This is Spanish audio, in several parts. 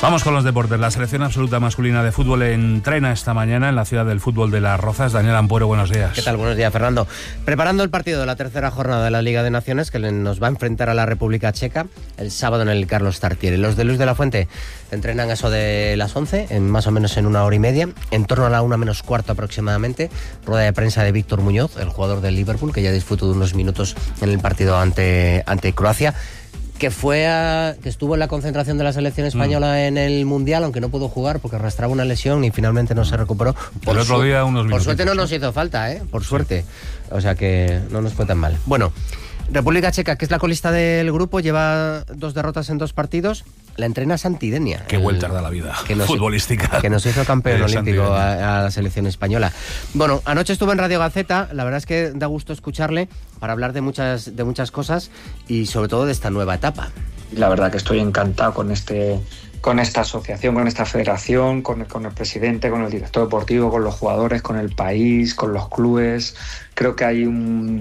Vamos con los deportes. La selección absoluta masculina de fútbol entrena esta mañana en la ciudad del fútbol de Las Rozas. Daniel Ampuero, buenos días. ¿Qué tal? Buenos días, Fernando. Preparando el partido de la tercera jornada de la Liga de Naciones, que nos va a enfrentar a la República Checa el sábado en el Carlos Tartiere. Los de Luis de la Fuente entrenan eso de las 11, más o menos en una hora y media, en torno a la 1 menos cuarto aproximadamente. Rueda de prensa de Víctor Muñoz, el jugador del Liverpool, que ya disfrutó de unos minutos en el partido ante Croacia. Que estuvo en la concentración de la selección española en el Mundial, aunque no pudo jugar porque arrastraba una lesión y finalmente no se recuperó. El otro día unos minutos. Por suerte no nos hizo falta, por suerte. O sea que no nos fue tan mal. Bueno, República Checa, que es la colista del grupo, lleva 2 derrotas en 2 partidos. La entrena Santidenia. Qué vueltas da la vida futbolística. Que nos hizo campeón olímpico a la selección española. Bueno, anoche estuve en Radio Gaceta. La verdad es que da gusto escucharle para hablar de muchas cosas y sobre todo de esta nueva etapa. La verdad que estoy encantado con esta asociación, con esta federación, con el presidente, con el director deportivo, con los jugadores, con el país, con los clubes. Creo que hay un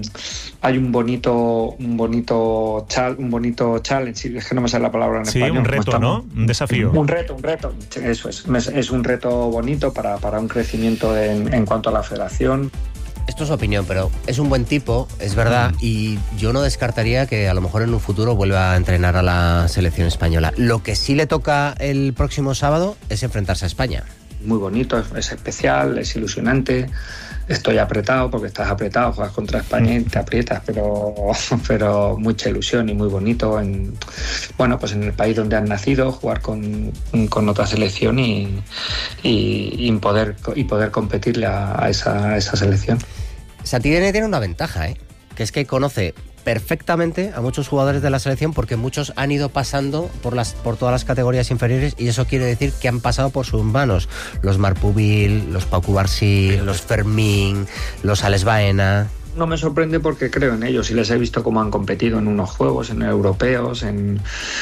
bonito challenge, es que no me sale la palabra en español. Sí, un reto, ¿no? Un desafío. Un reto, eso es un reto bonito para un crecimiento en cuanto a la federación. Esto es opinión, pero es un buen tipo, es verdad, y yo no descartaría que a lo mejor en un futuro vuelva a entrenar a la selección española. Lo que sí le toca el próximo sábado es enfrentarse a España. Muy bonito, es especial, es ilusionante. Estoy apretado porque estás apretado, juegas contra España y te aprietas, pero mucha ilusión y muy bonito pues en el país donde has nacido, jugar con otra selección y poder competirle a esa selección. Santidenia tiene una ventaja, que es que conoce perfectamente a muchos jugadores de la selección porque muchos han ido pasando por todas las categorías inferiores y eso quiere decir que han pasado por sus manos. Los Marpubil, los Pau Cubarsí, los Fermín, los Alex Baena. No me sorprende porque creo en ellos y les he visto cómo han competido en unos juegos, en europeos, en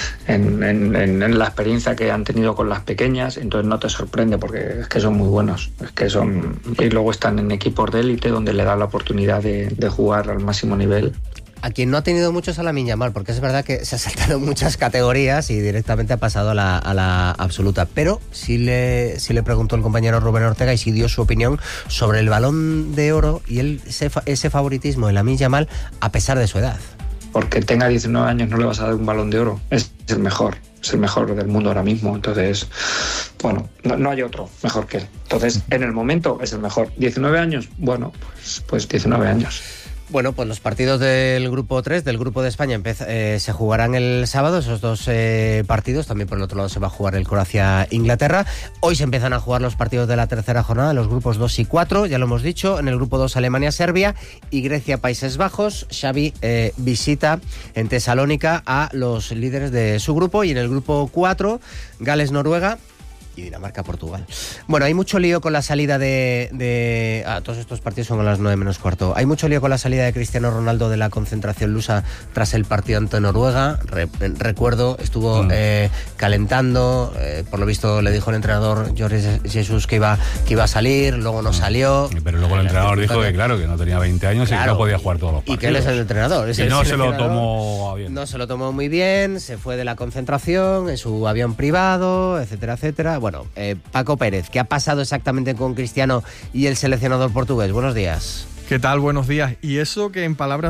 la experiencia que han tenido con las pequeñas, entonces no te sorprende porque es que son muy buenos, y luego están en equipos de élite donde le dan la oportunidad de jugar al máximo nivel. A quien no ha tenido mucho es a Lamine Yamal, porque es verdad que se ha saltado muchas categorías y directamente ha pasado a la absoluta. Pero sí le preguntó el compañero Rubén Ortega y sí dio su opinión sobre el Balón de Oro y ese favoritismo de Lamine Yamal a pesar de su edad. Porque tenga 19 años no le vas a dar un Balón de Oro. Es el mejor del mundo ahora mismo. Entonces, no hay otro mejor que él. Entonces, en el momento es el mejor. 19 años, pues 19 años. Bueno, pues los partidos del grupo 3, del grupo de España, se jugarán el sábado, esos 2 partidos. También por el otro lado se va a jugar el Croacia-Inglaterra. Hoy se empiezan a jugar los partidos de la tercera jornada, los grupos 2 y 4, ya lo hemos dicho. En el grupo 2 Alemania-Serbia y Grecia-Países Bajos. Xavi visita en Tesalónica a los líderes de su grupo. Y en el grupo 4, Gales-Noruega y Dinamarca-Portugal. Bueno, hay mucho lío con la salida todos estos partidos son a las 9 menos cuarto. Hay mucho lío con la salida de Cristiano Ronaldo de la concentración lusa tras el partido ante Noruega. Recuerdo, estuvo calentando, por lo visto le dijo el entrenador Jorge Jesus que iba a salir, luego no salió. Pero luego el entrenador dijo que claro, que no tenía 20 años y que no podía jugar todos los partidos. Y que él es el entrenador. Y no se lo tomó bien. No se lo tomó muy bien, se fue de la concentración en su avión privado, etcétera, etcétera. Bueno, Paco Pérez, ¿qué ha pasado exactamente con Cristiano y el seleccionador portugués? Buenos días. ¿Qué tal? Buenos días. Y eso que en palabras